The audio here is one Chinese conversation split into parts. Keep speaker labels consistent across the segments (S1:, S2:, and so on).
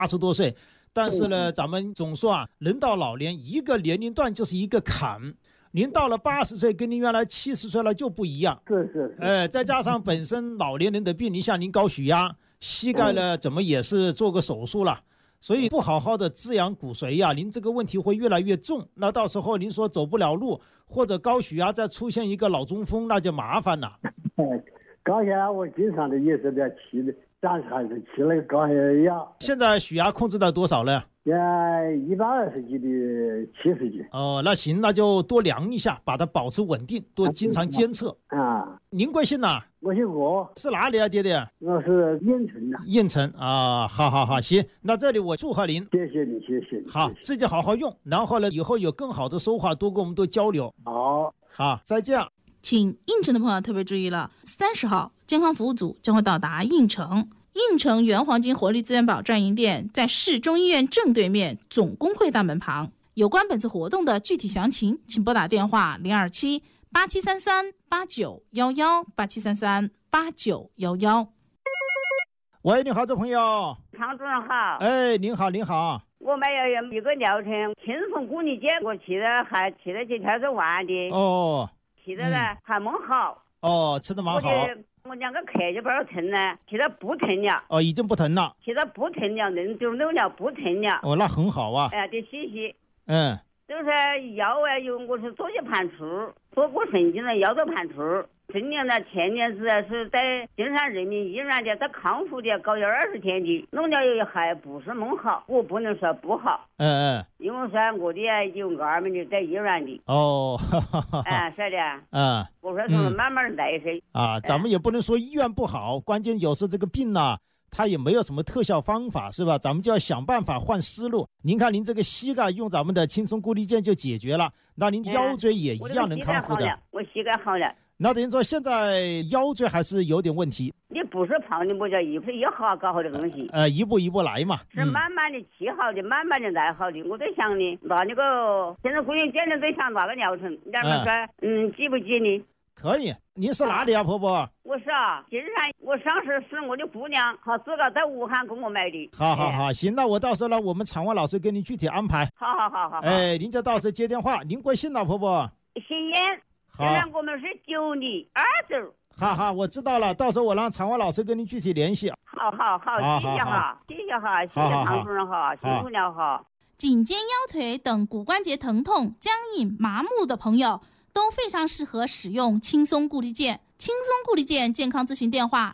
S1: 80多岁。但是呢，咱们总说啊，人到老年一个年龄段就是一个坎。您到了80岁，跟您原来70岁了就不一样。
S2: 是。
S1: 再加上本身老年人的病，你像您高血压，膝盖呢怎么也是做个手术了，所以不好好的滋养骨髓呀，您这个问题会越来越重。那到时候您说走不了路，或者高血压再出现一个脑中风，那就麻烦了。
S2: 高血压我经常的也是在吃的，暂时还是吃那个高血压。
S1: 现在血压控制到多少了
S2: ？120几的70几。
S1: 哦，那行，那就多量一下，把它保持稳定，多经常监测。您贵姓呐？
S2: 我姓郭。
S1: 是哪里啊，爹爹？
S2: 我是应城的。
S1: 应城啊，好，行，那这里我祝贺您。
S2: 谢谢你。
S1: 好，自己好好用，然后呢，以后有更好的收获，多跟我们多交流。好，再见。
S3: 请应城的朋友特别注意了，30号健康服务组将会到达应城。应城原黄金活力资源宝专营店在市中医院正对面总工会大门旁。有关本次活动的具体详情，请拨打电话027-8733-8911
S1: 喂，你好，这朋友。
S4: 常主任好。
S1: 您好。
S4: 我们要有一个疗程，轻松骨力健，我去的还去了几天是完的。去的呢还蛮好。
S1: 吃的蛮好。
S4: 我两个咳就不要疼了，现在不疼了。
S1: 已经不疼了。
S4: 现在不疼了，人就老了，不疼了。
S1: 那很好啊。
S4: 得谢谢。就是腰我是做些盘出，做过神经的腰都盘出。今年呢，前年是在金山人民医院的，在康复的搞20天的，弄了还不是蛮好，我不能说不好。因为说我的有儿们就在医院的。是的。我说从慢慢来噻。
S1: 咱们也不能说医院不好，关键有时这个病呢，它也没有什么特效方法，是吧？咱们就要想办法换思路。您看您这个膝盖用咱们的轻松骨力健就解决了，那您腰椎也一样能康复的。
S4: 我膝盖好了。
S1: 那等于说现在腰椎还是有点问题。
S4: 你不是胖的，我叫一好搞好的东西。
S1: 一步一步来嘛。
S4: 是慢慢的起好的，慢慢的来好的。我在想呢，那个现在骨力健的在想哪个疗程？你们说，记不记呢？
S1: 可以。您是哪里啊，婆婆？
S4: 我是金山，我上次是我的姑娘，她自个在武汉给我买的。
S1: 好，行，那我到时候呢，我们场外老师给您具体安排。
S4: 好。
S1: 您就到时候接电话。您贵姓了，婆婆？
S4: 姓燕。现在我们是9里2走。
S1: 好，我知道了，到时候我让场外老师跟您具体联系。
S4: 好，谢谢唐主任好，辛苦了哈。
S3: 颈肩腰腿等骨关节疼痛、僵硬、麻木的朋友都非常适合使用轻松骨力健。轻松骨力健健康咨询电话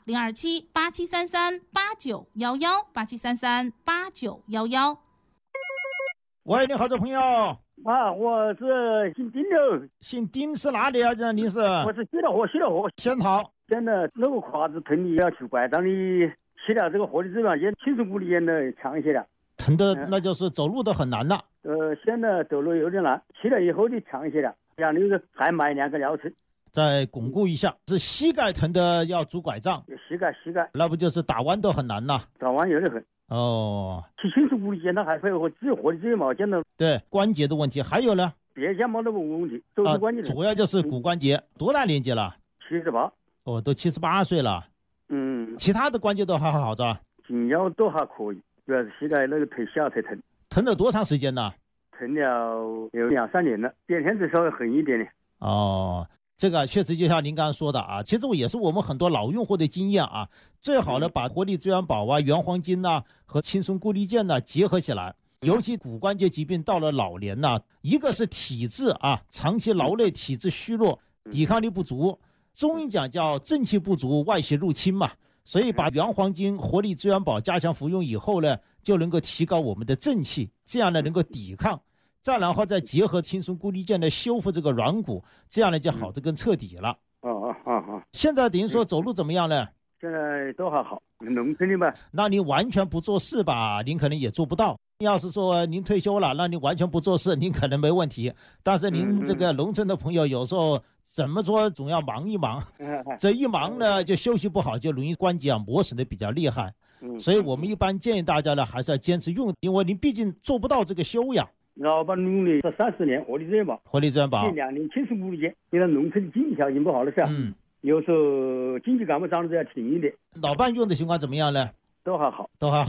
S3: 027-8733-8911
S1: 喂，你好，这朋友。
S2: 我是姓丁的。
S1: 姓丁是哪里啊？您是？
S2: 我是西乐河。
S1: 仙桃。
S2: 现在那个胯子疼的要去拐杖的，吃了这个活力治疗也轻松骨力健的强一些了。
S1: 疼的那就是走路都很难了。
S2: 现在走路有点难，吃了以后的强一些了。那个还买2个疗程，
S1: 再巩固一下。是膝盖疼的要拄拐杖。
S2: 膝盖。
S1: 那不就是打弯都很难了？
S2: 打弯有点很。
S1: 去
S2: 轻松骨力健它还配合活力治疗健的。
S1: 对，关节的问题。还有呢？
S2: 别家没那个问题，都是关节。
S1: 主要就是骨关节。多大年纪了
S2: ？78。
S1: 都78岁了。其他的关节都还好着。
S2: 颈腰都还可以，主要是膝盖那个腿下才疼。
S1: 疼了多长时间呢？
S2: 疼了有2-3年了，第二天就稍微狠一点的。
S1: 这个确实就像您刚刚说的啊，其实也是我们很多老用户的经验啊。最好的把活力资源宝啊、原黄金呐和轻松骨力健呢结合起来。尤其骨关节疾病到了老年呢，一个是体质啊，长期劳累，体质虚弱，抵抗力不足。中医讲叫正气不足，外邪入侵嘛。所以把原黄金、活力资源宝加强服用以后呢，就能够提高我们的正气，这样呢能够抵抗。再然后再结合轻松骨力健的修复这个软骨，这样呢就好得更彻底了。现在等于说走路怎么样呢？
S2: 现在都还好，农村的吧。
S1: 那您完全不做事吧，您可能也做不到。要是说您退休了，那您完全不做事，您可能没问题。但是您这个农村的朋友，有时候怎么说总要忙一忙，这一忙呢就休息不好，就容易关节磨损的比较厉害。所以我们一般建议大家呢，还是要坚持用，因为您毕竟做不到这个休养。
S2: 老板努力这30年，活力资源宝，这2年轻松骨力健。现在农村的经济条件不好的时候，有时候经济干部长得都要停一点。
S1: 老伴用的情况怎么样呢？
S2: 都还好。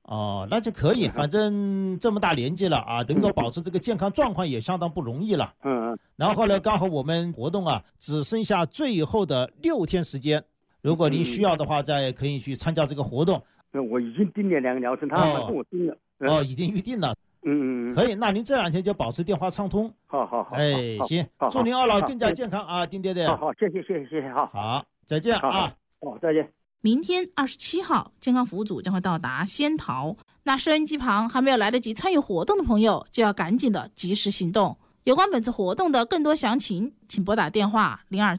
S1: 哦，那就可以，反正这么大年纪了啊，能够保持这个健康状况也相当不容易了。然后呢，刚好我们活动啊，只剩下最后的6天时间，如果您需要的话，再可以去参加这个活动。
S2: 我已经订了2个疗程，他还跟我订了。
S1: 已经预定了。可以，那您这2天就保持电话畅通。
S2: 好。
S1: 哎，行，祝您2老更加健康啊，丁爹爹。
S2: 好，谢谢，
S1: 好，再见啊。
S2: 好，再见。
S3: 明天27号，健康服务组将会到达仙桃。那收音机旁还没有来得及参与活动的朋友，就要赶紧的及时行动。有关本次活动的更多详情，请拨打电话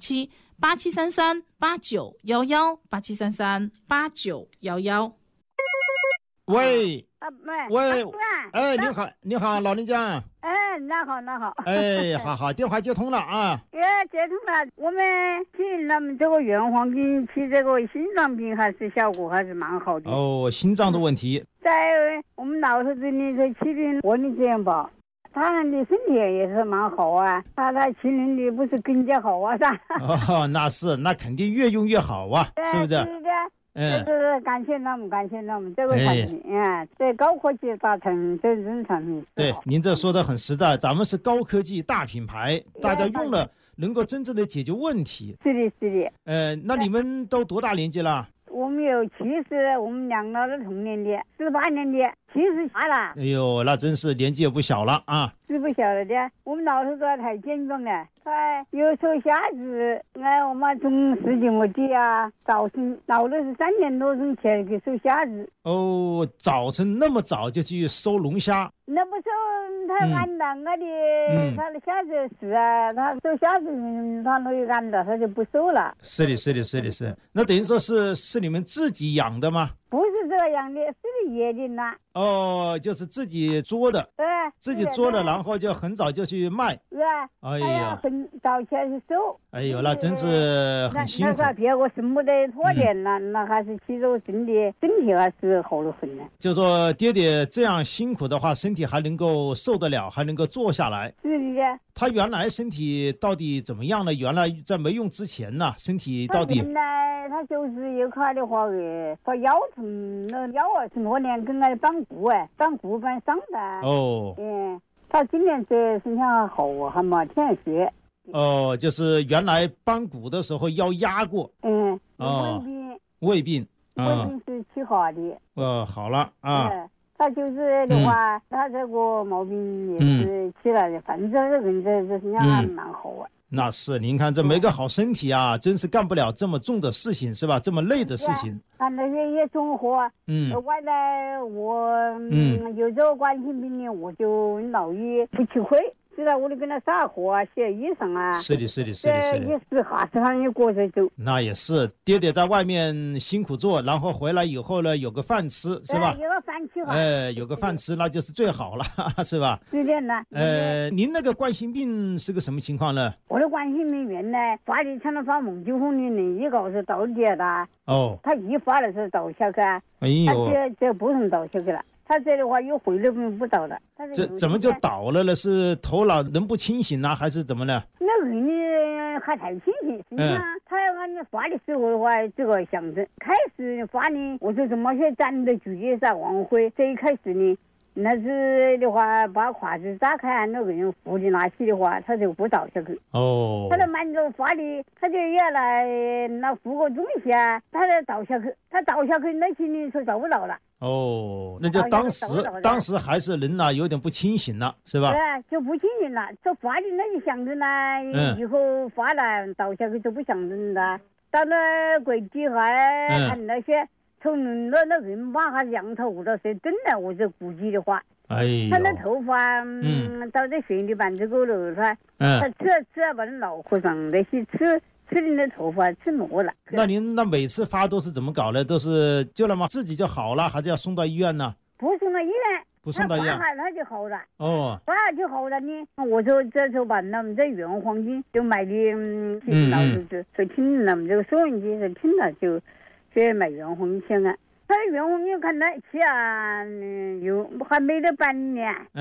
S3: 027-8733-8911 8733-8911。
S1: 喂，哎，你好，老人家。
S5: 那好。
S1: 哎，好，电话接通了啊。
S5: 接通了。我们起了这个原黄病，起这个心脏病还是效果还是蛮好的。
S1: 心脏的问题。
S5: 在我们老头子里头起的活力滋养宝，他们的身体也是蛮好啊，他起灵的不是更加好啊？
S1: 那肯定越用越好啊，是不是？
S5: 是的。这个感谢他们这个产品这高科技大成这产品。
S1: 对，您这说的很实在，咱们是高科技大品牌，大家用了能够真正的解决问题。
S5: 是的。
S1: 那你们都多大年纪了？
S5: 我们有70，我们2老的同年的，18年的，70下了。
S1: 哎呦，那真是年纪也不小了啊！
S5: 是不小了的，我们老头子太健壮了，他有手瞎子，我们从10几亩地啊，早晨老的是3点多钟起来去收瞎子。
S1: 早晨那么早就去收龙虾？
S5: 那不收，他按的，他的瞎子死啊，他收瞎子他那有按的，他就不收了。
S1: 是的。那等于说是你们自己养的吗？
S5: 不是这样的，是野的呢。
S1: 就是自己捉的。
S5: 对，
S1: 自己捉了，然后就很早就去卖。
S5: 是啊。
S1: 哎呀，
S5: 很早起来去收。
S1: 哎呦，那真是很辛苦。
S5: 那别个什么的拖点了，那还是起着身体还是好得很呢。
S1: 就说爹爹这样辛苦的话，身体还能够受得了，还能够坐下来。
S5: 是的。
S1: 他原来身体到底怎么样呢？原来在没用之前呢，身体到底？
S5: 原来他就是有卡的话把腰疼，那腰是多年跟绑骨板伤的。他今年这身上好还没天血。
S1: 就是原来绑骨的时候腰压过。胃病
S5: 是起好的。
S1: 好了啊。
S5: 他就是的话，他这个毛病也是起来的，反正这人这身上还蛮好啊。
S1: 那是，您看这没个好身体啊，真是干不了这么重的事情，是吧？这么累的事情。
S5: 那些也综合。外来我有这个冠心病的，我就老于不吃亏。是的，我得跟他撒货啊，写衣裳啊。
S1: 是的。
S5: 也是哈市场也过着走。
S1: 那也是，爹爹在外面辛苦做，然后回来以后呢，有个饭吃，是吧？
S5: 有个饭吃。
S1: 有个饭吃，那就是最好了，是吧？
S5: 是的呢。
S1: 您那个冠心病是个什么情况呢？
S5: 我的冠心病原来发的像那发梦酒风的人一搞是倒地的。他一发的是倒下去。
S1: 哎呦。
S5: 这不能倒下去了。他这的话又回来不倒了。
S1: 这怎么就倒了呢？是头脑人不清醒呢，还是怎么呢？
S5: 那人还太清醒。实际上他要按你发的时候的话，这个象征开始发呢，我就怎么去站得住的噻，往回这一开始呢，那是的话把胯子打开，那个人扶的拿起的话，他就不倒下去。他就慢着发的，他就原来那扶个东西啊，他就倒下去，他倒下去那些呢就找不到了。
S1: 那就当时还是人呢有点不清醒了，是吧？
S5: 对，就不清醒了。这发的那些象征呢，以后发了倒下去就不象征了。到了柜底还看那些从那人把他仰头到谁真的，我就估计的话，他那头发到这水里板这个了他吃把那脑壳上那些吃的那头发吃没了。
S1: 那您那每次发都是怎么搞的？都是就那么自己就好了，还是要送到医院呢？
S5: 不送到医院，
S1: 不送到医院
S5: 他就好了。
S1: 发
S5: 就好了呢。我说这时候把那么这原黄金就买的老子就听了，这个收音机是听了就去买原黄金他的原黄金看来起有还没得半年。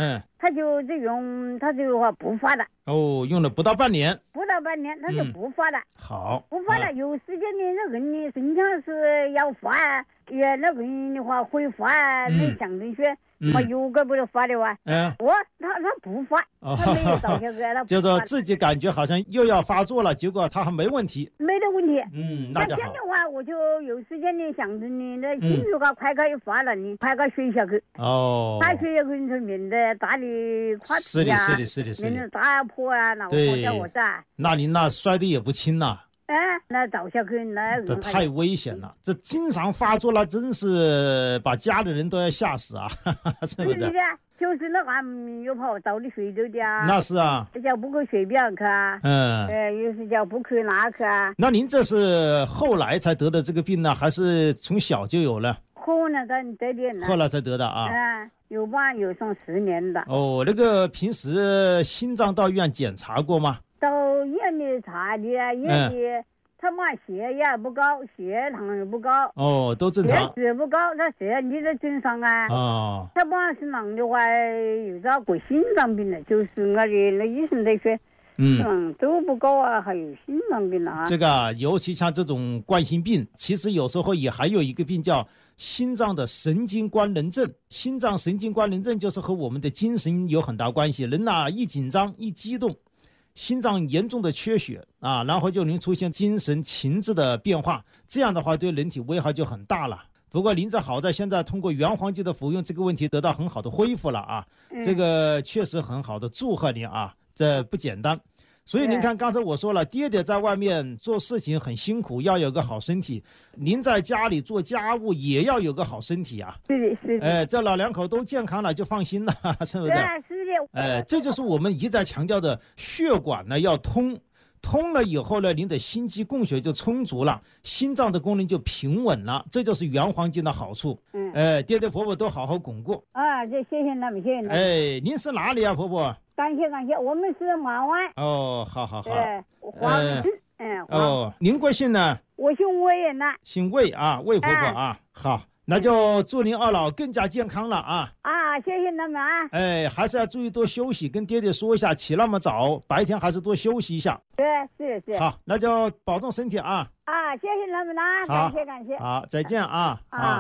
S5: 他就用，他就话不发了。
S1: 哦，用了不到半年，
S5: 他就不发了。
S1: 好，
S5: 不发了，有时间的那个人申请是要发，也那个人的话会发，那乡镇学。有个不是发的哇？他不发，他没有到这个，他
S1: 就说自己感觉好像又要发作了，结果他还没问题，
S5: 没得问题。
S1: 那就好。
S5: 这样的话，我就有时间的乡镇的那进入个快可以发了，你快个学校去。他学校去面对大的垮皮啊，
S1: 是的，
S5: 面对大坡啊，那我叫我噻。
S1: 那您那摔得也不轻呐。
S5: 那倒下去那
S1: 这太危险了，这经常发作了，真是把家里人都要吓死啊，是不是？
S5: 就是那个又跑到你水沟的啊。
S1: 那是啊。
S5: 叫不可随便去啊。有时叫不可那去啊。
S1: 那您这是后来才得的这个病呢，还是从小就有了？
S5: 后来才得的。
S1: 后来才得的啊。
S5: 有吧，有上10年的。
S1: 哦，那个平时心脏到医院检查过吗？
S5: 到医院里查的，医院里他妈血压不高，血糖也不高。
S1: 哦，都正常。
S5: 血脂不高，他血你的正常啊。他妈身上的话有这个心脏病的，就是我的那医生在说，都不高啊，还有心脏病啊。
S1: 这个尤其像这种冠心病，其实有时候也还有一个病叫心脏的神经官能症。心脏神经官能症就是和我们的精神有很大关系，人呐一紧张一激动，心脏严重的缺血啊，然后就能出现精神情志的变化，这样的话对人体危害就很大了。不过您这好在现在通过原黄金的服用，这个问题得到很好的恢复了啊，这个确实很好的，祝贺您啊，这不简单。所以您看，刚才我说了，爹爹在外面做事情很辛苦，要有个好身体；您在家里做家务也要有个好身体啊。
S5: 是的。
S1: 这老两口都健康了就放心了，是不是？
S5: 是的。
S1: 这就是我们一再强调的，血管呢要通了以后呢，您的心肌供血就充足了，心脏的功能就平稳了，这就是原黄金的好处。爹爹婆婆都好好巩固
S5: 啊！这谢谢他们，谢谢他们。
S1: 您是哪里啊，婆婆？
S5: 感谢，我们是马湾。
S1: 哦，好。
S5: 华文。
S1: 您贵姓呢？
S5: 我姓魏呢。
S1: 姓魏啊，魏婆婆啊。好，那就祝您二老更加健康了啊。
S5: 谢谢他们啊。
S1: 还是要注意多休息，跟爹爹说一下，起那么早，白天还是多休息一下。
S5: 对，是。
S1: 好，那就保重身体啊。
S5: 谢谢他们啊，感谢。
S1: 好，再见啊。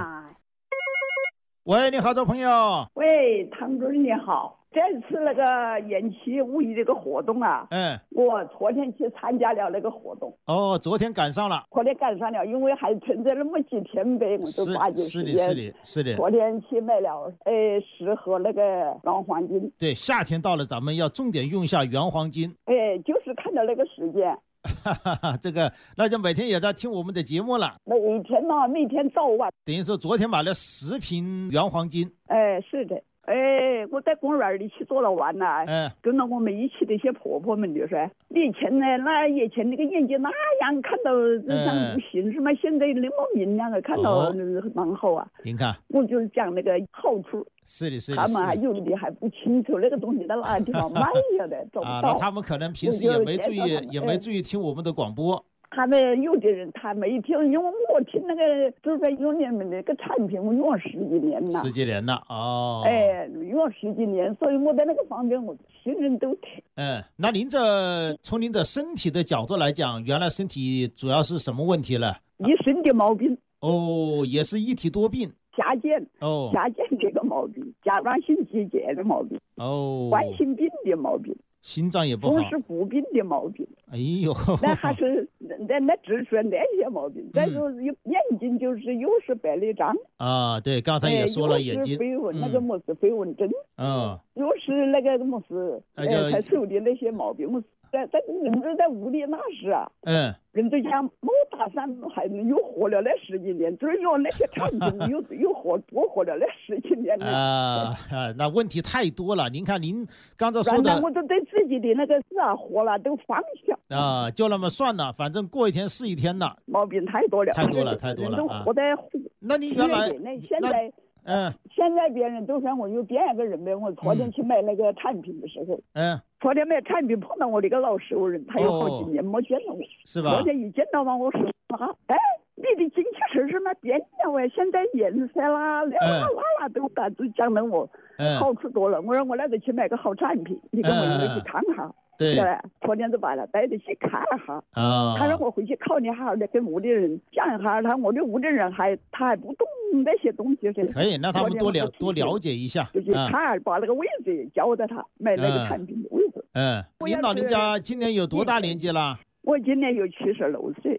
S1: 喂，你好，这朋友。
S6: 喂，唐主任你好。这次那个延期五一这个活动啊，我昨天去参加了那个活动。
S1: 昨天赶上了，
S6: 因为还存在那么几天呗，我就抓紧时间。
S1: 是的。
S6: 昨天去买了10盒那个原黄金。
S1: 对，夏天到了，咱们要重点用一下原黄金。
S6: 就是看到那个时间。
S1: 这个那就每天也在听我们的节目了。
S6: 每天早晚。
S1: 等于说昨天买了10瓶原黄金。
S6: 是的。我在公园里去做了完了，跟了我们一起的一些婆婆们就说，以前呢，以前那个眼睛那样看到像不行是吗？现在那么明亮的，看到蛮好啊。您看，我就是讲那个好处。是的。他们还有的还不清楚那个东西在哪个地方卖了的，找不到。那他们可能平时也没注意听我们的广播。 他们有的人他没听，因为我听那个就是用你们那个产品，我用了10几年了。
S1: 10几年了哦。
S6: 用了10几年，所以我在那个方面我信任都听。
S1: 那您从您的身体的角度来讲，原来身体主要是什么问题了？
S6: 一身的毛病。
S1: 也是一体多病。
S6: 下贱这个毛病，甲状腺结节的毛病。冠心病的毛病。
S1: 心脏也不好，
S6: 风湿骨病的毛病。
S1: 哎呦，
S6: 那还是那只说那些毛病。再就是眼睛就是又是白内障
S1: 啊，对，刚才也说了眼睛，
S6: 那个么是飞蚊症，又是那个么是才手的那些毛病，在人都在屋里那时啊，人都讲没打算还又活了那10几年，就是用那些产品又多活了那10几年了
S1: 那问题太多了。您看您刚才说的，
S6: 我都对自己的那个事啊活了都放下
S1: 就那么算了，反正过一天是一天了。
S6: 毛病太多了
S1: 都
S6: 活在
S1: 那你原来
S6: 现在别人都说我有变一个人呗。我昨天去买那个产品的时候，昨天买产品碰到我的一个老熟人，他有好几年没见到我，
S1: 是吧？
S6: 昨天一见到我说你的精气神什么变了哎，现在颜色啦，那都大致讲的我好处多了。我说我那个去买个好产品，你跟我回去看哈。
S1: 对，
S6: 昨天就把他带着去看了哈。他说我回去考虑哈，再跟屋里人讲一下。我的屋里人他还不懂那些东西是。
S1: 可以，那他们多了解一下。
S6: 就是他把那个位置教的他买那个产品的位置。
S1: 您老人家今年有多大年纪了？
S6: 我今年有76岁。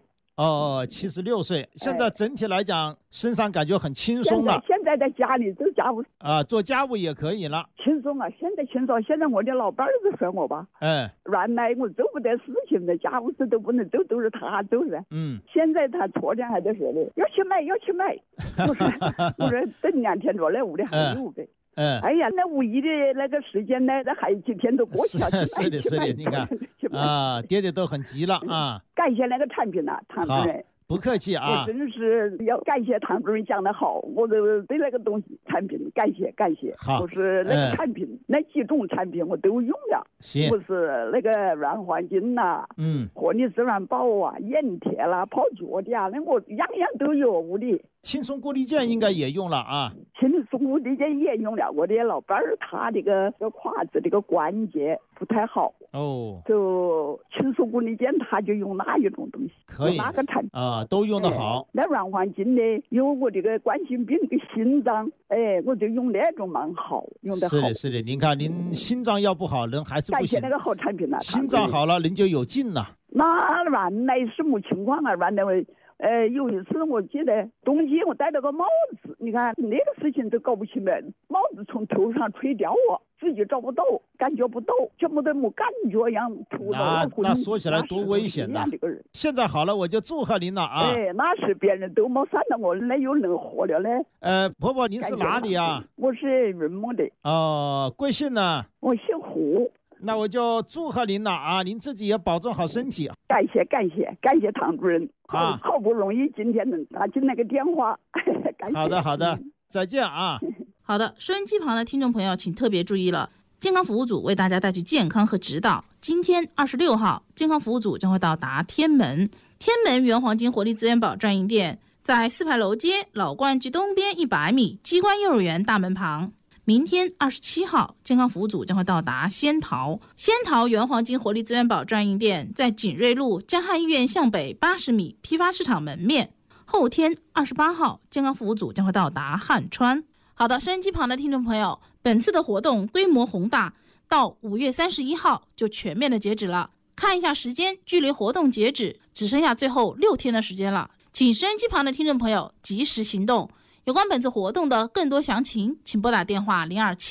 S1: 76岁，现在整体来讲，身上感觉很轻松了。
S6: 现在在家里做家务
S1: 做家务也可以了，
S6: 轻松啊！现在轻松。现在我的老伴儿就说我吧，原来我做不得事情的，家务事都不能做，都是他做噻。现在他昨天还在说的，要去买。我说等2天着来屋里还有呗。哎呀，那5一的那个时间呢，那还几天都过去了。
S1: 是的，你看爹爹都很急了啊！
S6: 感谢那个产品呐，唐主任。
S1: 不客气啊！
S6: 我真是要感谢唐主任讲的好，我都对那个东西产品感谢。
S1: 好，
S6: 就是那个产品，那几种产品我都用了。
S1: 行，
S6: 不是那个软黄金呐，活力自然宝啊，眼贴啦，泡脚的啊，那我样样都有屋里。
S1: 轻松固力健应该也用了啊。
S6: 轻松固力健也用了，我的老伴儿他这个胯子这个关节不太好就轻松固力健他就用那一种东西，
S1: 可以
S6: 那个产品
S1: 都用得好。
S6: 那软黄金呢，因为我这个冠心病跟心脏，我就用那种蛮好，用得好。
S1: 是的，您看您心脏要不好，人还是不行。
S6: 感谢那个好产品了，
S1: 心脏好了，人就有劲了。
S6: 那原来什么情况啊？原来有一次我记得冬季我戴了个帽子，你看那个事情都搞不清白，帽子从头上吹掉我，自己找不到，感觉不到，就没感觉一样。
S1: 那说起来多危险呐！现在好了，我就祝贺您了啊！
S6: 那是别人都没算到我，那又能活了呢。
S1: 婆婆您是哪里啊？
S6: 我是云梦的。
S1: 贵姓呢？
S6: 我姓胡。
S1: 那我就祝贺您了啊！您自己也保重好身体。
S6: 感谢唐主任好不容易今天能打进那个电话。
S1: 好的，再见啊！
S3: 好的，收音机旁的听众朋友请特别注意了，健康服务组为大家带去健康和指导。今天26号，健康服务组将会到达天门原黄金活力资源宝专营店，在4牌楼街老冠居东边100米机关幼儿园大门旁。明天27号，健康服务组将会到达仙桃原黄金活力资源宝专营店，在锦瑞路江汉医院向北80米批发市场门面。后天28号，健康服务组将会到达汉川。好的，收音机旁的听众朋友，本次的活动规模宏大，到5月31号就全面的截止了。看一下时间，距离活动截止只剩下最后6天的时间了，请收音机旁的听众朋友及时行动。有关本次活动的更多详情，请拨打电话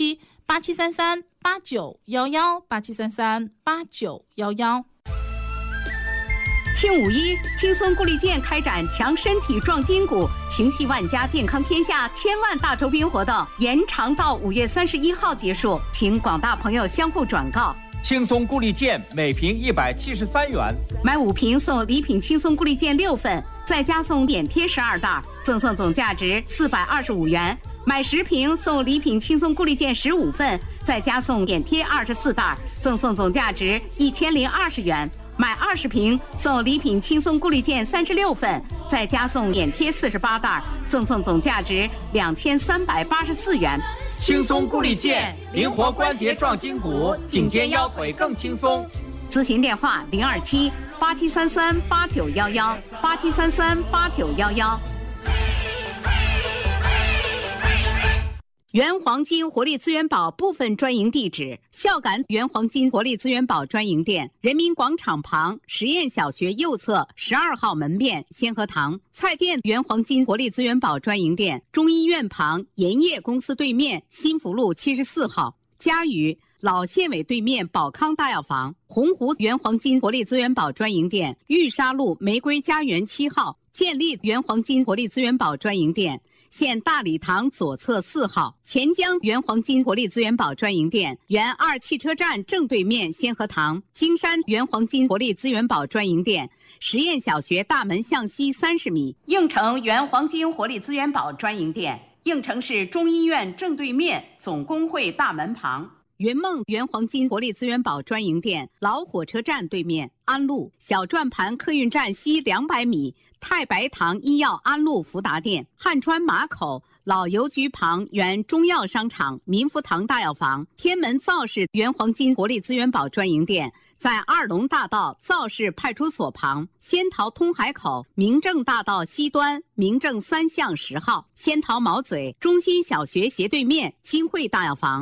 S3: 027-8733-8911，8733-8911。
S7: 庆5·1轻松固力健开展强身体壮筋骨，情系万家健康天下千万大酬宾活动延长到5月31号结束，请广大朋友相互转告。
S8: 轻松固力健每瓶173元，
S7: 买5瓶送礼品轻松固力健6份，再加送眼贴12袋，赠送总价值425元。买10瓶送礼品轻松固力健15份，再加送眼贴24袋，赠送总价值1020元。买20瓶送礼品轻松固力健36份，再加送眼贴48袋，赠送总价值2384元。
S8: 轻松固力健，灵活关节壮筋骨，颈肩腰腿更轻松。
S7: 咨询电话027-8733-8911，8733-8911。原黄金活力资源宝部分专营地址：孝感原黄金活力资源宝专营店，人民广场旁实验小学右侧12号门面先河堂；菜店原黄金活力资源宝专营店，中医院旁盐业公司对面新福路74号；嘉峪老县委对面宝康大药房，洪湖原黄金活力资源宝专营店，玉沙路玫瑰家园7号；建立原黄金活力资源宝专营店，现大礼堂左侧4号；钱江原黄金活力资源宝专营店，原2汽车站正对面先河堂；金山原黄金活力资源宝专营店，实验小学大门向西30米；应城原黄金活力资源宝专营店，应城市中医院正对面总工会大门旁；云梦原黄金活力资源宝专营店，老火车站对面； 安陆小转盘客运站西200米，太白堂医药安陆福达店，汉川马口老邮局旁原中药商场民福堂大药房，天门造市原黄金活力资源宝专营店，在二龙大道造市派出所旁，仙桃通海口明正大道西端明正3巷10号，仙桃毛嘴中心小学斜对面金汇大药房。